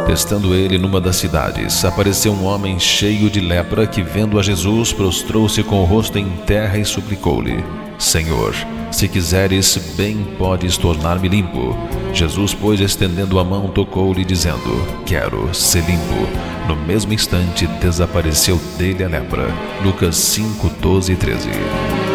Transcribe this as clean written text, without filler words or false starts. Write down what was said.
Estando ele numa das cidades, apareceu um homem cheio de lepra que, vendo a Jesus, prostrou-se com o rosto em terra e suplicou-lhe: Senhor, se quiseres, bem podes tornar-me limpo. Jesus, pois, estendendo a mão, tocou-lhe, dizendo: Quero ser limpo. No mesmo instante, desapareceu dele a lepra. Lucas 5, 12 e 13.